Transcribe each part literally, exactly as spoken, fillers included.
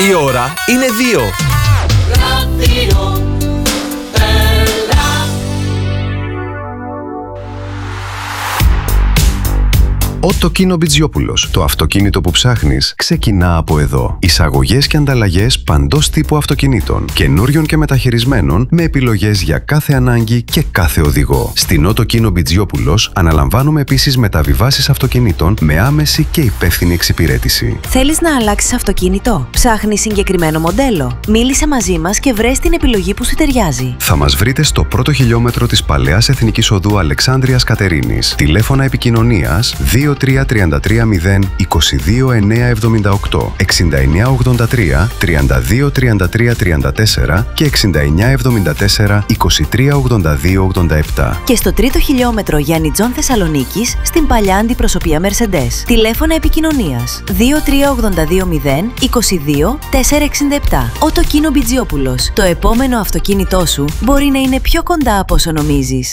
Η ώρα είναι δύο. Οτοκίνο Μπιτζιόπουλος. Το αυτοκίνητο που ψάχνεις ξεκινά από εδώ. Εισαγωγές και ανταλλαγές παντός τύπου αυτοκινήτων, καινούριων και μεταχειρισμένων, με επιλογές για κάθε ανάγκη και κάθε οδηγό. Στην Οτοκίνο Μπιτζιόπουλος αναλαμβάνουμε επίσης μεταβιβάσεις αυτοκινήτων με άμεση και υπεύθυνη εξυπηρέτηση. Θέλεις να αλλάξεις αυτοκίνητο? Ψάχνεις συγκεκριμένο μοντέλο? Μίλησε μαζί μας και βρες την επιλογή που σου ταιριάζει. Θα μας βρείτε στο πρώτο χιλιόμετρο της Παλαιάς Εθνικής Οδού Αλεξάνδρειας Κατερίνης. Τηλέφωνα επικοινωνίας δύο τρία τρία τρία μηδέν είκοσι δύο εννιακόσια εβδομήντα οκτώ, εξήντα εννιά ογδόντα τρία, τριάντα δύο τριάντα τρία τριάντα τέσσερα και εξήντα εννιά εβδομήντα τέσσερα, είκοσι τρία ογδόντα δύο ογδόντα επτά. Και στο τρίτο χιλιόμετρο Γιάννη Τζον Θεσσαλονίκης, στην παλιά αντιπροσωπεία Mercedes. Τηλέφωνα επικοινωνίας δύο τρία ογδόντα δύο μηδέν είκοσι δύο τετρακόσια εξήντα επτά. Οτοκίνο Μπιτζιόπουλος. Το επόμενο αυτοκίνητό σου μπορεί να είναι πιο κοντά από όσο νομίζεις.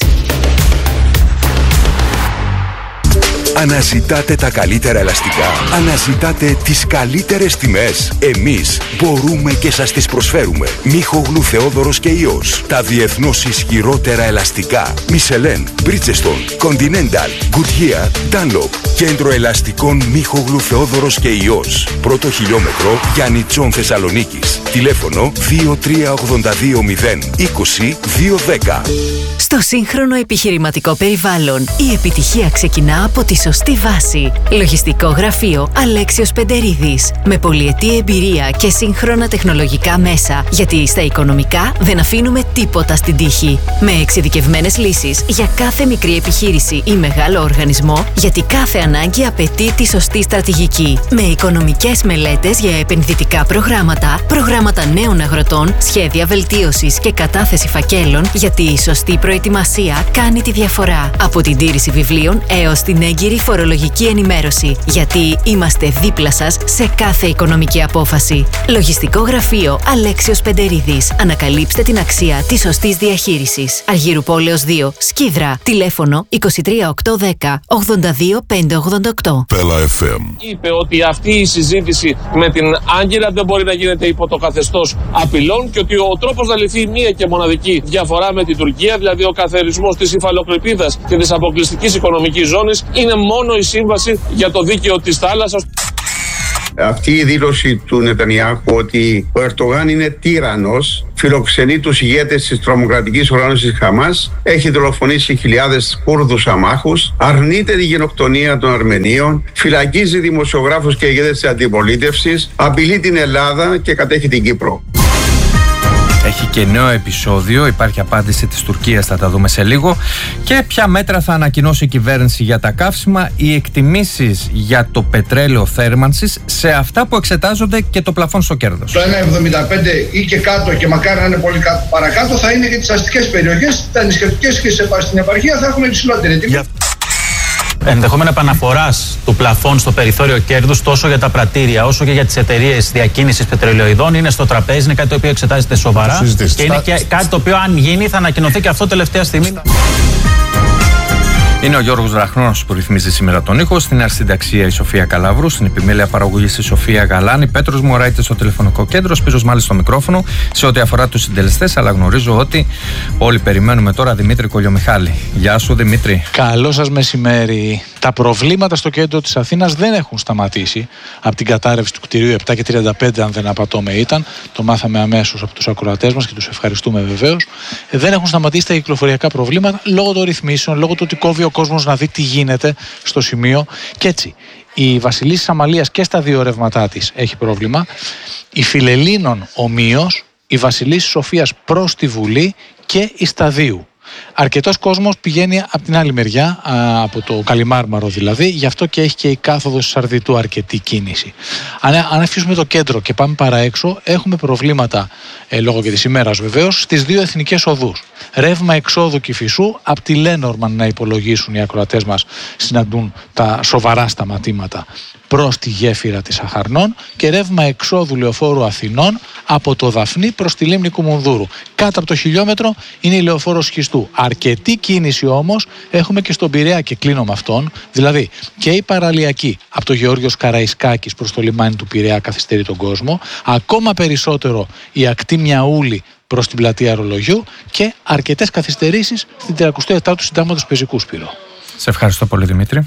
Αναζητάτε τα καλύτερα ελαστικά. Αναζητάτε τις καλύτερες τιμές. Εμείς μπορούμε και σας τις προσφέρουμε. Μίχογλου, Θεόδωρος και Ιός. Τα διεθνώς ισχυρότερα ελαστικά. Michelin, Bridgestone, Continental, Goodyear, Dunlop. Κέντρο ελαστικών Μίχογλου, Θεόδωρος και Ιός. Πρώτο χιλιόμετρο Γιάννη Τζον Θεσσαλονίκης. Τηλέφωνο δύο τρία ογδόντα δύο μηδέν είκοσι δύο δέκα. Στο σύγχρονο επιχειρηματικό περιβάλλον, η επιτυχία ξεκινά από τη σωστή βάση. Λογιστικό γραφείο Αλέξιος Πεντερίδης. Με πολυετή εμπειρία και σύγχρονα τεχνολογικά μέσα. Γιατί στα οικονομικά δεν αφήνουμε τίποτα στην τύχη. Με εξειδικευμένες λύσεις για κάθε μικρή επιχείρηση ή μεγάλο οργανισμό, γιατί κάθε ανάγκη απαιτεί τη σωστή στρατηγική. Με οικονομικές μελέτες για επενδυτικά προγράμματα, προγράμματα νέων αγροτών, σχέδια βελτίωσης και κατάθεση φακέλων, γιατί η σωστή προετοιμασία κάνει τη διαφορά. Από την τήρηση βιβλίων έως την έγκυρη φορολογική ενημέρωση. Γιατί είμαστε δίπλα σας σε κάθε οικονομική απόφαση. Λογιστικό γραφείο Αλέξιος Πεντερίδης. Ανακαλύψτε την αξία της σωστής διαχείρισης. Αργύρου Πόλεως δύο, Σκίδρα. Τηλέφωνο είκοσι τρία οκτακόσια δέκα ογδόντα δύο πεντακόσια ογδόντα οκτώ. Πέλα εφ εμ. Είπε ότι αυτή η συζήτηση με την Άγκυρα δεν μπορεί να γίνεται υπό το καθεστώς απειλών και ότι ο τρόπος να λυθεί μία και μοναδική διαφορά με την Τουρκία, δηλαδή ο καθαρισμός της υφαλοκρηπίδας και της αποκλειστικής οικονομικής ζώνης, είναι μόνο η σύμβαση για το δίκαιο της θάλασσας. Αυτή η δήλωση του Νετανιάχου ότι ο Ερντογάν είναι τύραννος, φιλοξενεί τους ηγέτες της τρομοκρατικής οργάνωσης Χαμάς, έχει δολοφονήσει χιλιάδες Κούρδους αμάχους, αρνείται τη γενοκτονία των Αρμενίων, φυλακίζει δημοσιογράφους και ηγέτες της αντιπολίτευσης, απειλεί την Ελλάδα και κατέχει την Κύπρο. Έχει και νέο επεισόδιο, υπάρχει απάντηση της Τουρκίας, θα τα δούμε σε λίγο. Και ποια μέτρα θα ανακοινώσει η κυβέρνηση για τα καύσιμα, οι εκτιμήσεις για το πετρέλαιο θέρμανσης σε αυτά που εξετάζονται και το πλαφόν στο κέρδος. Το ένα κόμμα εβδομήντα πέντε ή και κάτω, και μακάρι να είναι πολύ παρακάτω, θα είναι για τις αστικές περιοχές, τα νησιωτικές και στην επαρχία θα έχουμε υψηλότερη τιμή. Ενδεχόμενα επαναφοράς του πλαφών στο περιθώριο κέρδους τόσο για τα πρατήρια όσο και για τις εταιρείες διακίνησης πετρελαιοειδών είναι στο τραπέζι, είναι κάτι το οποίο εξετάζεται σοβαρά και είναι και κάτι το οποίο, αν γίνει, θα ανακοινωθεί και αυτό τελευταία στιγμή. Είναι ο Γιώργος Δραχνός που ρυθμίζει σήμερα τον ήχο. Στην αρχισυνταξία η Σοφία Καλαβρού, στην επιμέλεια παραγωγής η Σοφία Γαλάνη, Πέτρος Μωράιτης στο τηλεφωνικό κέντρο, Σπύρος Μάλης στο μικρόφωνο. Σε ό,τι αφορά τους συντελεστές, αλλά γνωρίζω ότι όλοι περιμένουμε τώρα Δημήτρη Κολιομιχάλη. Γεια σου, Δημήτρη. Καλό σας μεσημέρι. Τα προβλήματα στο κέντρο της Αθήνας δεν έχουν σταματήσει από την κατάρρευση του κτηρίου επτά και τριάντα πέντε, αν δεν απατώμε ήταν. Το μάθαμε αμέσως από τους ακροατές μας και τους ευχαριστούμε βεβαίως. Δεν έχουν σταματήσει τα κυκλοφοριακά προβλήματα λόγω των ρυθμίσεων, λόγω του ότι κόβει ο κόσμος να δει τι γίνεται στο σημείο. Και έτσι, η Βασιλίσσης Αμαλίας και στα δύο ρεύματά της έχει πρόβλημα. Η Φιλελλήνων ομοίως, η Βασιλίσσης Σοφίας προς τη Βουλή και η Σταδίου. Αρκετός κόσμος πηγαίνει από την άλλη μεριά, από το Καλιμάρμαρο δηλαδή, γι' αυτό και έχει και η κάθοδος Σαρδιτού αρκετή κίνηση. Αν, αν αφήσουμε το κέντρο και πάμε παραέξω, έχουμε προβλήματα, ε, λόγω και της ημέρας βεβαίως, στις δύο εθνικές οδούς. Ρεύμα εξόδου Κηφισού, από τη Λένορμαν να υπολογίσουν οι ακροατές μας, συναντούν τα σοβαρά σταματήματα προς τη γέφυρα της Αχαρνών και ρεύμα εξόδου λεωφόρου Αθηνών από το Δαφνί προς τη λίμνη Κουμουνδούρου. Κάτω από το χιλιόμετρο είναι η λεωφόρος Σχιστού. Αρκετή κίνηση όμως έχουμε και στον Πειραιά και κλείνω με αυτόν, δηλαδή και η παραλιακή από το Γεώργιος Καραϊσκάκης προς το λιμάνι του Πειραιά καθυστερεί τον κόσμο, ακόμα περισσότερο η ακτή Μιαούλη προς την πλατεία Ρολογιού και αρκετές καθυστερήσεις στην τριακοστή ετάρτη του Συντάγματος Πεζικού, Σπύρο. Σε ευχαριστώ πολύ, Δημήτρη.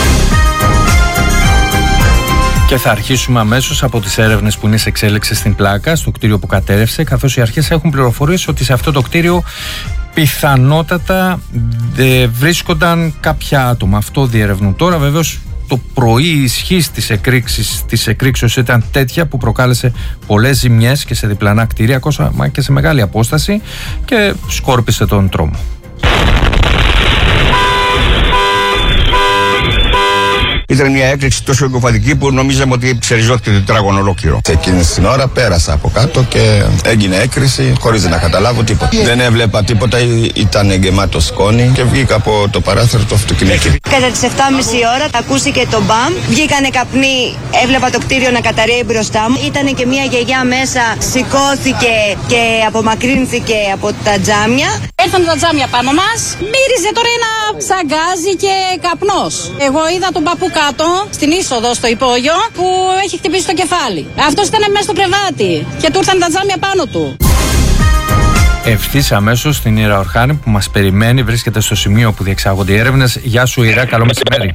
Και θα αρχίσουμε αμέσως από τις έρευνες που είναι σε εξέλιξη στην Πλάκα, στο κτίριο που κατέρευσε, καθώς οι αρχές έχουν πληροφορίες ότι σε αυτό το κτίριο πιθανότατα βρίσκονταν κάποια άτομα. Αυτό διερευνούν τώρα. Βεβαίως το πρωί η ισχύς της εκρήξης, της εκρήξεως ήταν τέτοια που προκάλεσε πολλές ζημιές και σε διπλανά κτίρια, ακόμα και σε μεγάλη απόσταση, και σκόρπισε τον τρόμο. Ήταν μια έκρηξη τόσο εγκοφαντική που νομίζαμε ότι ξεριζώθηκε το τετράγωνο ολόκληρο. Σε εκείνη την ώρα πέρασα από κάτω και έγινε έκρηξη χωρίς να καταλάβω τίποτα. Yeah. Δεν έβλεπα τίποτα, ήταν γεμάτο σκόνη και βγήκα από το παράθυρο του αυτοκινήτου. Κατά τις επτά και μισή ώρα τα ακούστηκε το μπαμ, βγήκανε καπνοί, έβλεπα το κτίριο να καταρρέει μπροστά μου. Ήταν και μια γιαγιά μέσα, σηκώθηκε και απομακρύνθηκε από τα τζάμια. Έρθαν τα τζάμια πάνω μας, μύριζε τώρα ένα σαγκάζι και καπνός. Εγώ είδα τον παππού κάτω, στην είσοδο στο υπόγειο, που έχει χτυπήσει το κεφάλι. Αυτός ήταν μέσα στο κρεβάτι και του ήρθαν τα τζάμια πάνω του. Ευθύς αμέσως στην Ήρα Ορχάνη που μας περιμένει, βρίσκεται στο σημείο που διεξάγονται οι έρευνες. Γεια σου, Ήρα, καλό μεσημέρι.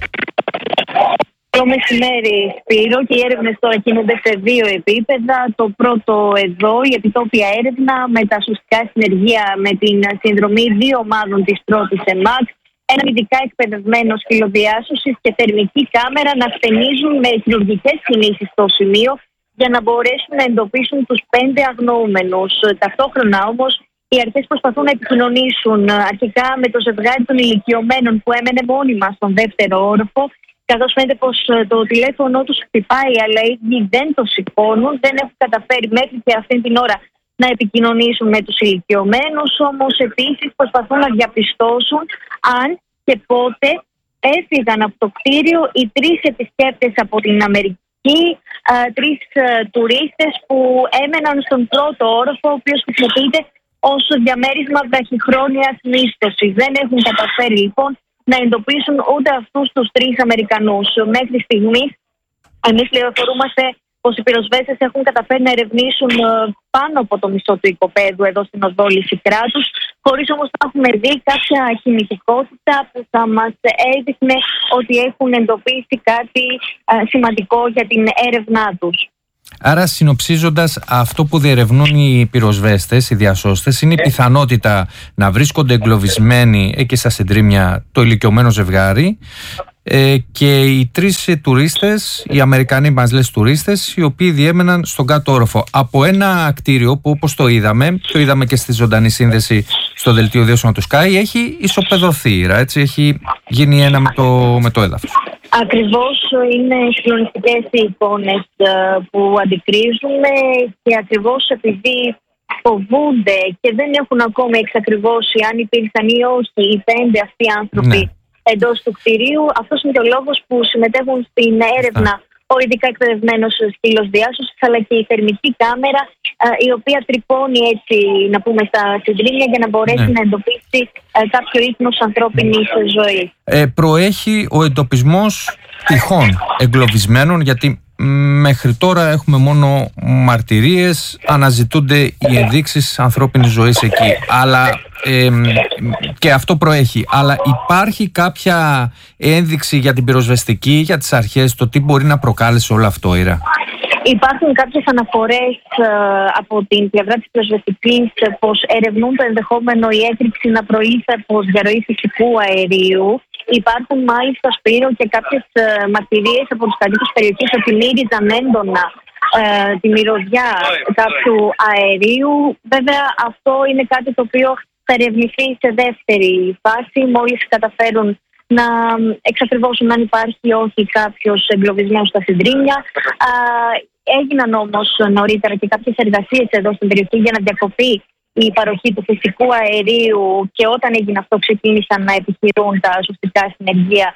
Καλό μεσημέρι, Σπύρο, και οι έρευνες τώρα κινούνται σε δύο επίπεδα. Το πρώτο εδώ, η επιτόπια έρευνα με τα σωστικά συνεργεία με την συνδρομή δύο ομάδων της πρώτης ΕΜΑΚ, έναν ειδικά εκπαιδευμένο σκυλοδιάσωσης και θερμική κάμερα να χτενίζουν με χειρουργικές κινήσεις στο σημείο για να μπορέσουν να εντοπίσουν τους πέντε αγνοούμενους. Ταυτόχρονα όμως οι αρχές προσπαθούν να επικοινωνήσουν αρχικά με το ζευγάρι των ηλικιωμένων που έμενε μόνιμα στον δεύτερο όροφο, καθώς φαίνεται πως το τηλέφωνο τους χτυπάει αλλά οι ίδιοι δεν το σηκώνουν, δεν έχουν καταφέρει μέχρι και αυτή την ώρα να επικοινωνήσουν με τους ηλικιωμένους, όμως επίσης προσπαθούν να διαπιστώσουν αν και πότε έφυγαν από το κτίριο οι τρεις επισκέπτες από την Αμερική, α, τρεις α, τουρίστες που έμεναν στον πρώτο όροφο, ο οποίος χρησιμοποιείται ως διαμέρισμα βραχυχρόνιας μίσθωσης. Δεν έχουν καταφέρει λοιπόν να εντοπίσουν ούτε αυτούς τους τρεις Αμερικανούς. Μέχρι στιγμής εμείς πληροφορούμαστε πως οι πυροσβέστες έχουν καταφέρει να ερευνήσουν πάνω από το μισό του οικοπαίδου εδώ στην οδό Λυσικράτους, χωρίς όμως να έχουμε δει κάποια κινητικότητα που θα μας έδειχνε ότι έχουν εντοπίσει κάτι σημαντικό για την έρευνά τους. Άρα, συνοψίζοντας, αυτό που διερευνούν οι πυροσβέστες, οι διασώστες, είναι η πιθανότητα να βρίσκονται εγκλωβισμένοι εκεί στα συντρίμμια το ηλικιωμένο ζευγάρι, Ε, και οι τρεις τουρίστες, οι Αμερικανοί μας λες τουρίστες, οι οποίοι διέμεναν στον κάτω όροφο από ένα κτίριο που, όπως το είδαμε, το είδαμε και στη ζωντανή σύνδεση στο δελτίο ειδήσεων του Sky, έχει ισοπεδωθεί, έτσι, έχει γίνει ένα με το, με το έδαφος. Ακριβώς, είναι συγκλονιστικές οι εικόνες που αντικρίζουμε και ακριβώς επειδή φοβούνται και δεν έχουν ακόμη εξακριβώσει αν υπήρχαν ή όχι οι πέντε αυτοί άνθρωποι, ναι, εντός του κτηρίου. Αυτός είναι και ο λόγος που συμμετέχουν στην έρευνα ο ειδικά εκπαιδευμένος σκύλος διάσωσης, αλλά και η θερμική κάμερα, η οποία τρυπώνει, έτσι να πούμε, στα συντρίμμια για να μπορέσει, ναι, να εντοπίσει κάποιο ίχνος ανθρώπινης ζωής. Ε, προέχει ο εντοπισμός τυχόν εγκλωβισμένων, γιατί μέχρι τώρα έχουμε μόνο μαρτυρίες, αναζητούνται οι ενδείξεις ανθρώπινης ζωής εκεί. Αλλά ε, και αυτό προέχει. Αλλά υπάρχει κάποια ένδειξη για την πυροσβεστική, για τις αρχές, το τι μπορεί να προκάλεσε όλο αυτό, Ήρα? Υπάρχουν κάποιες αναφορές ε, από την πλευρά της πυροσβεστικής ε, πως ερευνούν το ενδεχόμενο η έκρηξη να προήλθε από διαρροή φυσικού αερίου. Υπάρχουν μάλιστα, Σπύρο, και κάποιες ε, μαρτυρίες από τους κατοίκους περιοχής ότι μύριζαν έντονα ε, τη μυρωδιά κάποιου αερίου. Βέβαια, αυτό είναι κάτι το οποίο θα ερευνηθεί σε δεύτερη φάση, μόλις καταφέρουν να εξακριβώσουν αν υπάρχει ή όχι κάποιος εγκλωβισμένος στα συντρίμμια. Α, έγιναν όμως νωρίτερα και κάποιες εργασίες εδώ στην περιοχή για να διακοπεί η παροχή του φυσικού αερίου, και όταν έγινε αυτό ξεκίνησαν να επιχειρούν τα σωστικά συνεργεία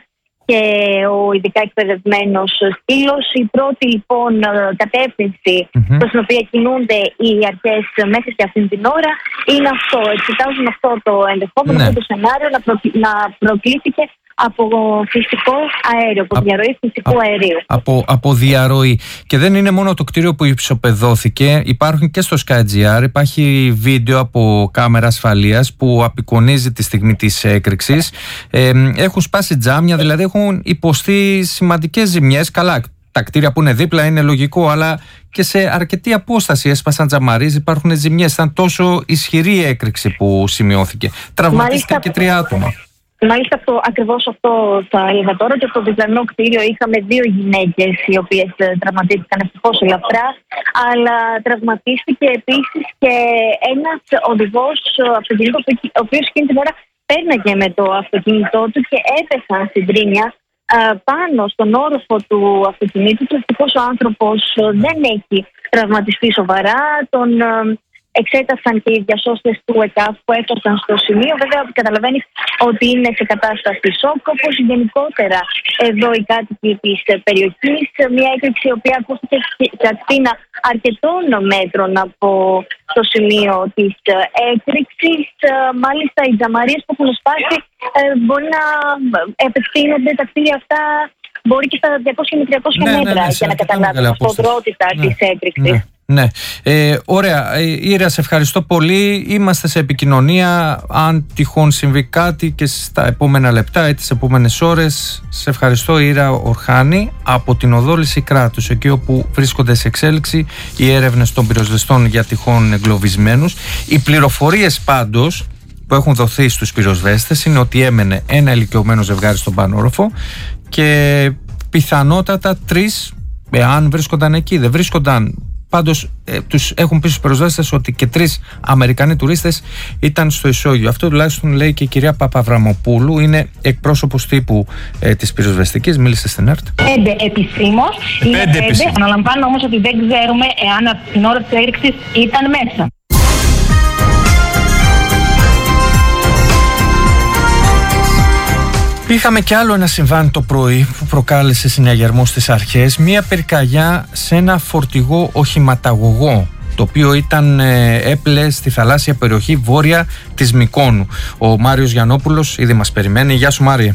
και ο ειδικά εκπαιδευμένος σκύλος. Η πρώτη λοιπόν κατεύθυνση mm-hmm. προς την οποία κινούνται οι αρχές μέχρι και αυτήν την ώρα είναι αυτό. Εξετάζουν αυτό το ενδεχόμενο, ναι. αυτό το σενάριο να, προ... να προκλήθηκε από φυσικό αέριο, από, από διαρροή φυσικού α, αερίου. Από, από διαρροή. Και δεν είναι μόνο το κτίριο που ισοπεδώθηκε, υπάρχουν και στο Sky.gr, υπάρχει βίντεο από κάμερα ασφαλείας που απεικονίζει τη στιγμή της έκρηξης. Ε, έχουν σπάσει τζάμια, δηλαδή έχουν υποστεί σημαντικές ζημιές. Καλά, τα κτίρια που είναι δίπλα είναι λογικό, αλλά και σε αρκετή απόσταση έσπασαν τζαμαρίες, υπάρχουν ζημιές. Ήταν τόσο ισχυρή η έκρηξη που σημειώθηκε. Τραυματίστηκαν και τρία άτομα. Μάλιστα, αυτό, ακριβώς αυτό θα έλεγα τώρα. Και στο διπλανό κτίριο είχαμε δύο γυναίκες οι οποίες τραυματίστηκαν ευτυχώς ελαφρά, αλλά τραυματίστηκε επίσης και ένας οδηγός αυτοκινήτου, ο οποίος εκείνη την ώρα πέρναγε με το αυτοκίνητό του και έπεσαν στην τρίμια πάνω στον όροφο του αυτοκινήτου του. Ευτυχώς ο άνθρωπος δεν έχει τραυματιστεί σοβαρά. Τον εξέτασαν και οι διασώστες του ΕΚΑΒ που έφτασαν στο σημείο. Βέβαια, καταλαβαίνεις ότι είναι σε κατάσταση σοκ, όπως γενικότερα εδώ οι κάτοικοι της περιοχής. Μια έκρηξη η οποία ακούστηκε σε ακτίνα αρκετών μέτρων από το σημείο της έκρηξης. Μάλιστα, οι τζαμαρίες που έχουν σπάσει μπορεί να επεκτείνονται τα κτίρια αυτά. Μπορεί και στα διακόσια με τριακόσια ναι, μέτρα, ναι, ναι, για να καταλάβει την αποδρότητα ναι, της έκρηξης. Ναι. Ναι, ε, ωραία. Ε, Ήρα, σε ευχαριστώ πολύ. Είμαστε σε επικοινωνία. Αν τυχόν συμβεί κάτι και στα επόμενα λεπτά ή τις επόμενες ώρες, σε ευχαριστώ. Ήρα Ορχάνη από την οδό Λυσικράτους, εκεί όπου βρίσκονται σε εξέλιξη οι έρευνες των πυροσβεστών για τυχόν εγκλωβισμένους. Οι πληροφορίες πάντως που έχουν δοθεί στους πυροσβέστες είναι ότι έμενε ένα ηλικιωμένο ζευγάρι στον πανόροφο και πιθανότατα τρεις, εάν βρίσκονταν εκεί, δεν βρίσκονταν. Πάντως ε, τους έχουν πει στους πυροσβέστες ότι και τρεις Αμερικανοί τουρίστες ήταν στο ισόγειο. Αυτό τουλάχιστον λέει και η κυρία Παπαβραμοπούλου, είναι εκπρόσωπος τύπου ε, της πυροσβεστικής, μίλησε στην ΕΡΤ. Πέντε επισήμως, είναι πέντε. πέντε. Αναλαμβάνω όμως ότι δεν ξέρουμε εάν από την ώρα της έκρηξης ήταν μέσα. Είχαμε κι άλλο ένα συμβάν το πρωί που προκάλεσε συναγερμό στις αρχές. Μία πυρκαγιά σε ένα φορτηγό οχηματαγωγό, το οποίο ήταν ε, έπλε στη θαλάσσια περιοχή βόρεια της Μυκόνου. Ο Μάριος Γιαννόπουλος ήδη μας περιμένει. Γεια σου Μάριε.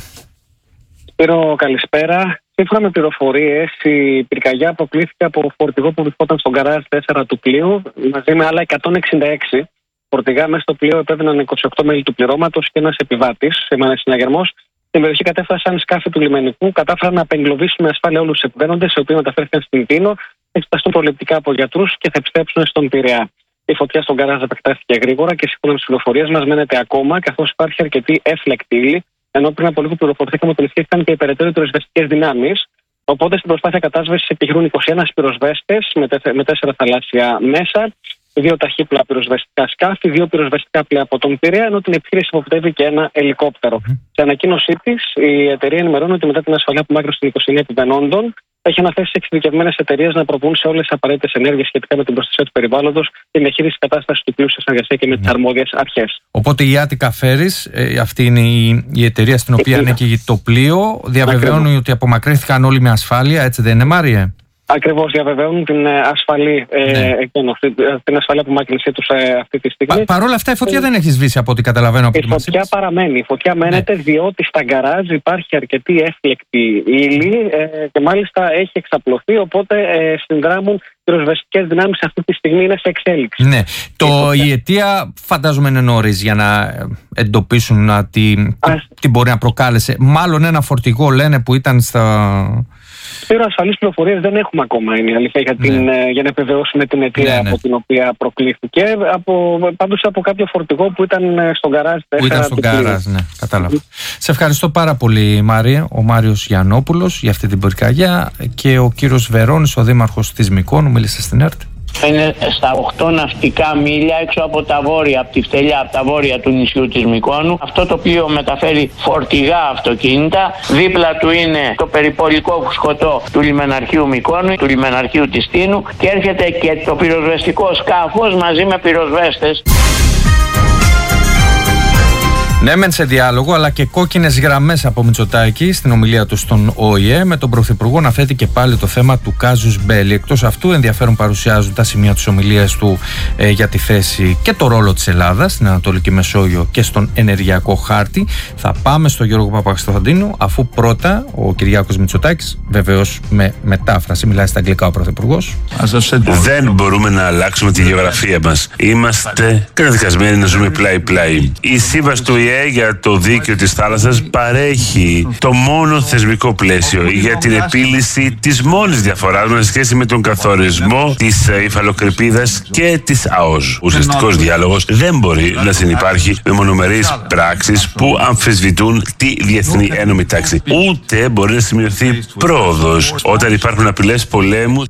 Σπύρο, καλησπέρα. Σύμφωνα με πληροφορίες, η πυρκαγιά προκλήθηκε από φορτηγό που βρισκόταν στον γκαράζ τέσσερα του πλοίου μαζί με άλλα εκατόν εξήντα έξι φορτηγά. Μέσα στο πλοίο επέβαιναν είκοσι οκτώ μέλη του πληρώματος και ένας επιβάτης. Έμενε συναγερμός. Στην περιοχή κατέφτασαν σκάφη του λιμενικού, κατάφεραν να απεγκλωβίσουν με ασφάλεια όλους τους επιβαίνοντες, οι οποίοι μεταφέρθηκαν στην Τίνο, εξεταστούν προληπτικά από γιατρούς και θα επιστρέψουν στον Πειραιά. Η φωτιά στον γκαράζ επεκτάθηκε γρήγορα και σύμφωνα με τις πληροφορίες μας μένεται ακόμα, καθώς υπάρχει αρκετή έφλεκτη ύλη, ενώ πριν από λίγο πληροφορηθήκαμε ότι ενισχύθηκαν και οι περαιτέρω πυροσβεστικές δυνάμεις. Οπότε στην προσπάθεια κατάσβεσης επιχειρούν είκοσι ένα πυροσβέστες με τέσσερα θαλάσσια μέσα, δύο ταχύπλα πυροσβεστικά σκάφη, δύο πυροσβεστικά πλοία από τον Πειραιά, ενώ την επιχείρηση υποπτεύει και ένα ελικόπτερο. Mm. Σε ανακοίνωσή της, η εταιρεία ενημερώνει ότι μετά την ασφαλή απομάκρυνση των είκοσι εννέα επιβαίνοντων, έχει αναθέσει σε εξειδικευμένες εταιρείες να προβούν σε όλες τις απαραίτητες ενέργειες σχετικά με την προστασία του περιβάλλοντος και την διαχείριση της κατάστασης του πλοίου σε συνεργασία και με τις αρμόδιες αρχές. Οπότε η Attica Ferries, ε, αυτή είναι η, η εταιρεία στην οποία ανήκει το πλοίο, διαβεβαιώνει ότι απομακρύνθηκαν όλοι με ασφάλεια, έτσι δεν είναι Μάριε? Ακριβώς, διαβεβαιώνουν την ασφαλή, ναι. ε, την ασφαλή απομάκρυνσή τους ε, αυτή τη στιγμή. Πα, Παρ' όλα αυτά η φωτιά ε, δεν έχει σβήσει από ό,τι καταλαβαίνω από τη μας. Η φωτιά παραμένει. Η φωτιά μένεται, ναι. διότι στα γκαράζ υπάρχει αρκετή έφλεκτη ύλη ε, και μάλιστα έχει εξαπλωθεί, οπότε ε, συνδράμουν πυροσβεστικές δυνάμεις αυτή τη στιγμή, είναι σε εξέλιξη. Ναι. Το, η αιτία φαντάζομαι είναι νωρίς για να εντοπίσουν να, τι, τι, τι μπορεί να προκάλεσε. Μάλλον ένα φορτηγό λένε που ήταν στα... Σπύρο, ασφαλείς πληροφορίες δεν έχουμε ακόμα, είναι η αλήθεια, για, την, ναι. για να επιβεβαιώσουμε την αιτία, ναι, ναι. από την οποία προκλήθηκε. Από, πάντως από κάποιο φορτηγό που ήταν στον γκαράζ. Που ήταν στον γκαράζ, ναι, κατάλαβα. Mm. Σε ευχαριστώ πάρα πολύ, Μάρια. Ο Μάριος Γιαννόπουλος για αυτή την πυρκαγιά και ο κύριος Βερώνης, ο δήμαρχος της Μυκόνου, μίλησε στην ΕΡΤ. Είναι στα οκτώ ναυτικά μίλια έξω από τα βόρεια, από τη Φτελιά, από τα βόρεια του νησιού της Μυκόνου. Αυτό το οποίο μεταφέρει φορτηγά αυτοκίνητα. Δίπλα του είναι το περιπολικό φουσκωτό του λιμεναρχείου Μυκόνου, του λιμεναρχείου της Τίνου και έρχεται και το πυροσβεστικό σκάφος μαζί με πυροσβέστες. Ναι, μεν σε διάλογο, αλλά και κόκκινες γραμμές από Μητσοτάκη στην ομιλία του στον Ο Η Ε, με τον Πρωθυπουργό να θέτει και πάλι το θέμα του κάζους μπέλι. Εκτός αυτού, ενδιαφέρον παρουσιάζουν τα σημεία της ομιλίας του ε, για τη θέση και το ρόλο της Ελλάδας στην Ανατολική Μεσόγειο και στον ενεργειακό χάρτη. Θα πάμε στο Γιώργο Παπακοσταντίνου, αφού πρώτα ο Κυριάκος Μητσοτάκης, βεβαίως με μετάφραση, μιλάει στα αγγλικά ο Πρωθυπουργός. Δεν μπορούμε να αλλάξουμε τη γεωγραφία μας. Είμαστε καταδικασμένοι να ζούμε πλάι-πλάι. Η σύμβαση του Ο Η Ε για το δίκαιο της θάλασσας παρέχει το μόνο θεσμικό πλαίσιο για την επίλυση της μόνης διαφοράς μας σε σχέση με τον καθορισμό της υφαλοκρηπίδας και της ΑΟΣ. Ουσιαστικός διάλογος δεν μπορεί να συνυπάρχει με μονομερείς πράξεις που αμφισβητούν τη διεθνή ένωμη τάξη. Ούτε μπορεί να σημειωθεί πρόοδος όταν υπάρχουν απειλές πολέμου.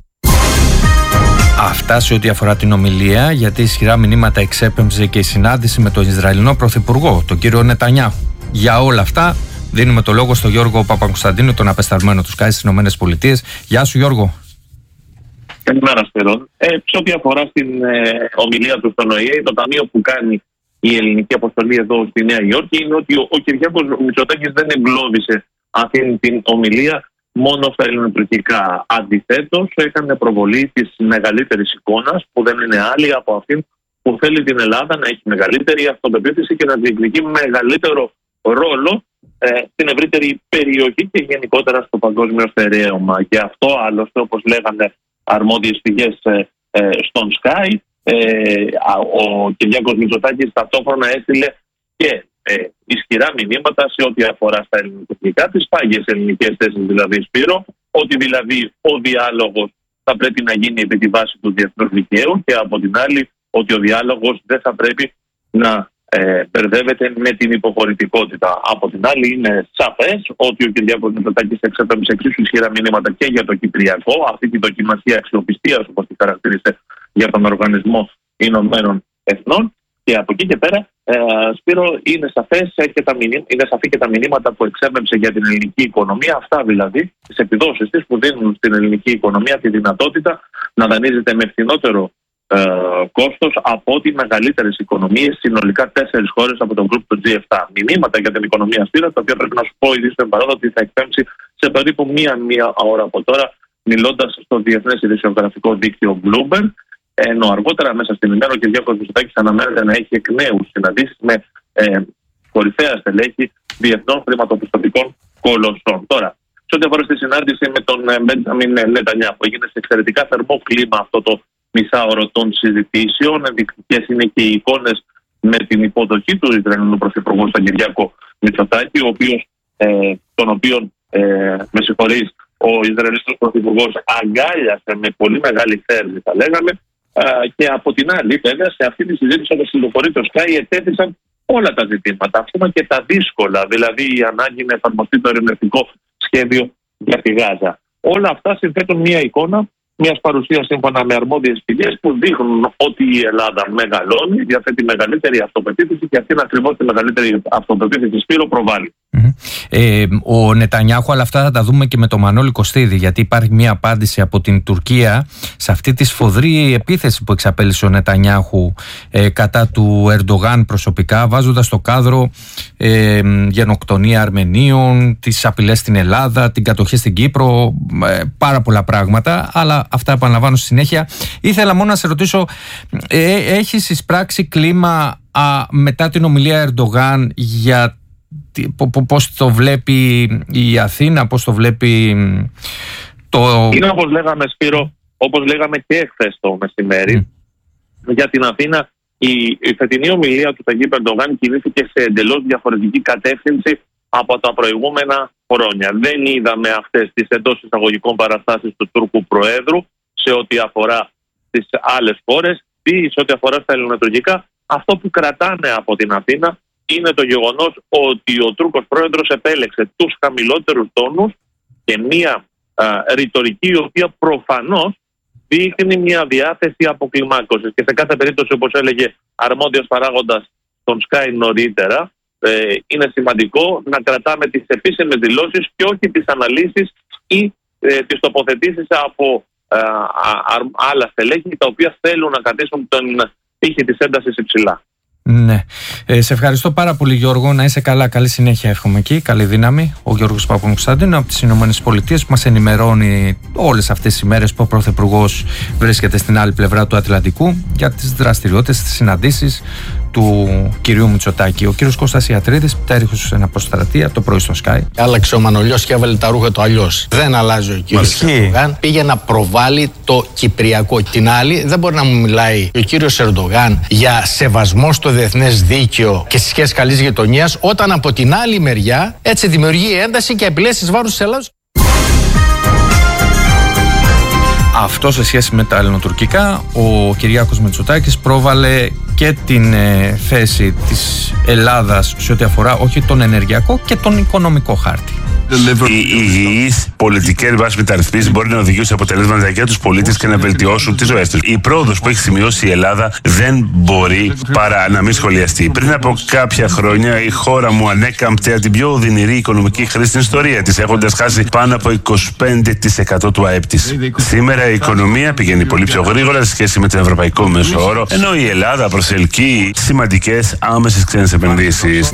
Αυτά σε ό,τι αφορά την ομιλία, γιατί ισχυρά μηνύματα εξέπεμψε και η συνάντηση με τον Ισραηλινό Πρωθυπουργό, τον κύριο Νετανιάχου. Για όλα αυτά, δίνουμε το λόγο στον Γιώργο Παπακοσταντίνου, τον απεσταλμένο του Sky στις ΗΠΑ. Γεια σου, Γιώργο. Καλημέρα, Σπυρό. Ε, σε ό,τι αφορά στην ε, ομιλία του στον Ο Η Ε, το ταμείο που κάνει η ελληνική αποστολή εδώ στη Νέα Υόρκη είναι ότι ο, ο Κυριάκος Μητσοτάκης δεν εγκλώβησε αυτή την ομιλία μόνο στα ελληνοτουρκικά. Αντιθέτως, έκανε προβολή της μεγαλύτερης εικόνας, που δεν είναι άλλη από αυτήν που θέλει την Ελλάδα να έχει μεγαλύτερη αυτοπεποίθηση και να διεκδικεί μεγαλύτερο ρόλο ε, στην ευρύτερη περιοχή και γενικότερα στο παγκόσμιο στερέωμα. Γι' αυτό, άλλωστε, όπως λέγανε αρμόδιες πηγές ε, ε, στον Sky, ε, ο Κυριάκος Μητσοτάκης ταυτόχρονα έστειλε και Ε, ισχυρά μηνύματα σε ό,τι αφορά στα ελληνοτουρκικά, τις πάγιες ελληνικές θέσεις δηλαδή, Σπύρο, ότι δηλαδή ο διάλογος θα πρέπει να γίνει επί τη βάση του διεθνούς δικαίου και από την άλλη ότι ο διάλογος δεν θα πρέπει να ε, μπερδεύεται με την υποχωρητικότητα. Από την άλλη είναι σαφές ότι ο Κυριάκος Μητσοτάκης εξέπεμψε εξίσου ισχυρά μηνύματα και για το Κυπριακό, αυτή τη δοκιμασία αξιοπιστίας όπως τη χαρακτήρισε για τον Οργανισμό Ηνωμένων Εθνών. Και από εκεί και πέρα, ε, Σπύρο, είναι, σαφές και τα μηνύματα, είναι σαφή και τα μηνύματα που εξέπεμψε για την ελληνική οικονομία. Αυτά δηλαδή, τις επιδόσεις της που δίνουν στην ελληνική οικονομία τη δυνατότητα να δανείζεται με φθηνότερο ε, κόστος από ότι μεγαλύτερες οικονομίες, συνολικά τέσσερις χώρες από τον γκρουπ του τζι επτά. Μηνύματα για την οικονομία, Σπύρο, τα οποία πρέπει να σου πω ήδη στον παράδο ότι θα εκπέμψει σε περίπου μία-μία ώρα από τώρα, μιλώντας στο Διεθνές Ειδησιογραφικό Δίκτυο Bloomberg. Ενώ αργότερα μέσα στην ημέρα ο Κυριάκος Μητσοτάκης αναμένεται να έχει εκ νέου συναντήσεις με ε, κορυφαία στελέχη διεθνών χρηματοπιστωτικών κολοσσών. Τώρα, σε ό,τι αφορά στη συνάντηση με τον Μπέντζαμιν Νετανιάχου, έγινε σε εξαιρετικά θερμό κλίμα αυτό το μισάωρο των συζητήσεων. Ενδεικτικές είναι και οι εικόνες με την υποδοχή του Ισραηλινού Πρωθυπουργού στον Κυριάκο Μητσοτάκη, ο οποίος, ε, τον οποίον, ε, με συγχωρείς, ο Ισραηλινός Πρωθυπουργός αγκάλιασε με πολύ μεγάλη θέρμη, θα λέγαμε. Uh, και από την άλλη, βέβαια, σε αυτή τη συζήτηση, όπως κυκλοφορεί το Sky, ετέθησαν όλα τα ζητήματα, ακόμα και τα δύσκολα, δηλαδή η ανάγκη να εφαρμοστεί το ειρηνευτικό σχέδιο για τη Γάζα. Όλα αυτά συνθέτουν μια εικόνα μιας παρουσίας σύμφωνα με αρμόδιες πηγές που δείχνουν ότι η Ελλάδα μεγαλώνει, διαθέτει μεγαλύτερη αυτοπεποίθηση και αυτήν ακριβώς τη μεγαλύτερη αυτοπεποίθηση, Σπύρο, προβάλλει. Mm-hmm. Ε, ο Νετανιάχου, αλλά αυτά θα τα δούμε και με τον Μανώλη Κωστίδη, γιατί υπάρχει μια απάντηση από την Τουρκία σε αυτή τη σφοδρή επίθεση που εξαπέλυσε ο Νετανιάχου ε, κατά του Ερντογάν προσωπικά, βάζοντας στο κάδρο ε, γενοκτονία Αρμενίων, τις απειλές στην Ελλάδα, την κατοχή στην Κύπρο, ε, πάρα πολλά πράγματα, αλλά αυτά επαναλαμβάνω στη συνέχεια. Ήθελα μόνο να σε ρωτήσω, ε, έχεις εισπράξει κλίμα α, μετά την ομιλία Ερντογάν για πώς το βλέπει η Αθήνα, πώς το βλέπει το... Είναι όπως λέγαμε, Σπύρο, όπως λέγαμε και εχθές το μεσημέρι, mm. για την Αθήνα η, η φετινή ομιλία του Ταγίπ Ερντογάν κινήθηκε σε εντελώς διαφορετική κατεύθυνση από τα προηγούμενα χρόνια. Δεν είδαμε αυτές τις εντός εισαγωγικών παραστάσεις του Τούρκου Προέδρου σε ό,τι αφορά τις άλλες χώρες ή σε ό,τι αφορά στα ελληνοτουρκικά. Αυτό που κρατάνε από την Αθήνα είναι το γεγονός ότι ο Τούρκος Πρόεδρος επέλεξε τους χαμηλότερους τόνους και μία α, ρητορική η οποία προφανώς δείχνει μια διάθεση αποκλιμάκωσης. Και σε κάθε περίπτωση, όπως έλεγε αρμόδιος παράγοντας τον Sky νωρίτερα, ε, είναι σημαντικό να κρατάμε τις επίσημες δηλώσεις και όχι τις αναλύσεις ή ε, τις τοποθετήσεις από ε, α, α, άλλα στελέχη τα οποία θέλουν να κρατήσουν τον πύχη της έντασης υψηλά. Ναι. Ε, σε ευχαριστώ πάρα πολύ, Γιώργο. Να είσαι καλά. Καλή συνέχεια, εύχομαι εκεί. Καλή δύναμη. Ο Γιώργος Παπακοσταντίνου από τις Ηνωμένες Πολιτείες, που μας ενημερώνει όλες αυτές τις ημέρες που ο Πρωθυπουργός βρίσκεται στην άλλη πλευρά του Ατλαντικού για τις δραστηριότητες, τις συναντήσεις του κυρίου Μητσοτάκη. Ο κύριος Κώστας Ιατρίδης πτέρυχος σε αποστρατεία το πρωί στο Sky. Άλλαξε ο Μανολιός και έβαλε τα ρούχα του αλλιώς. Δεν αλλάζει ο κύριος Ερντογάν. Πήγε να προβάλλει το Κυπριακό. Την άλλη, δεν μπορεί να μου μιλάει ο κύριος Ερντογάν για σεβασμό στο διεθνές δίκαιο και στις σχέσεις καλής γειτονίας, όταν από την άλλη μεριά έτσι δημιουργεί ένταση και απειλές εις βάρος της Ελλάδας. Αυτό σε σχέση με τα ελληνοτουρκικά. Ο Κυριάκος Μητσοτάκης πρόβαλε και την ε, θέση της Ελλάδας σε ό,τι αφορά όχι τον ενεργειακό και τον οικονομικό χάρτη. Οι υγιείς πολιτικές βάσεις μεταρρυθμίσεις μπορεί να οδηγήσουν σε αποτελέσματα για τους πολίτες και να βελτιώσουν τις ζωές τους. Η πρόοδος που έχει σημειώσει η Ελλάδα δεν μπορεί παρά να μην σχολιαστεί. Πριν από κάποια χρόνια η χώρα μου ανέκαμπτε την πιο οδυνηρή οικονομική κρίση στην ιστορία της, έχοντας χάσει πάνω από είκοσι πέντε τοις εκατό του ΑΕΠ της. Σήμερα η οικονομία πηγαίνει πολύ πιο γρήγορα σε σχέση με τον ευρωπαϊκό μέσο όρο, ενώ η Ελλάδα προσελκύει σημαντικές άμεσες ξένες επενδύσεις.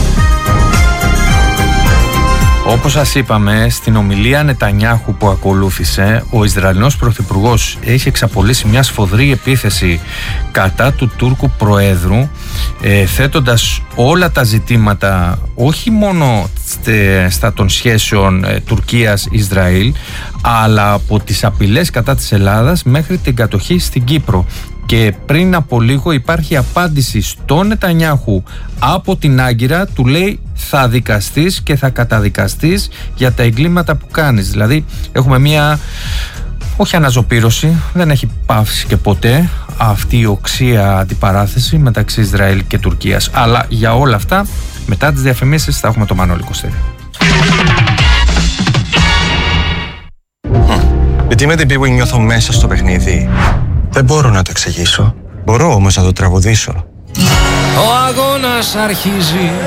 Όπως σας είπαμε, στην ομιλία Νετανιάχου που ακολούθησε, ο Ισραηλινός Πρωθυπουργός έχει εξαπολύσει μια σφοδρή επίθεση κατά του Τούρκου Προέδρου, ε, θέτοντας όλα τα ζητήματα όχι μόνο στε, στα των σχέσεων ε, Τουρκίας-Ισραήλ, αλλά από τις απειλές κατά της Ελλάδας μέχρι την κατοχή στην Κύπρο. Και πριν από λίγο υπάρχει απάντηση στον Νετανιάχου από την Άγκυρα, του λέει θα δικαστείς και θα καταδικαστείς για τα εγκλήματα που κάνεις. Δηλαδή έχουμε μια, όχι αναζωπήρωση, δεν έχει πάυσει και ποτέ αυτή η οξία αντιπαράθεση μεταξύ Ισραήλ και Τουρκίας. Αλλά για όλα αυτά, μετά τις διαφημίσεις θα έχουμε το Μανώλη Κωστέλη. Γιατί με την πίγου νιώθω μέσα στο παιχνίδι. Δεν μπορώ να το εξηγήσω. Μπορώ όμως να το τραγουδήσω. Ο αγώνας αρχίζει.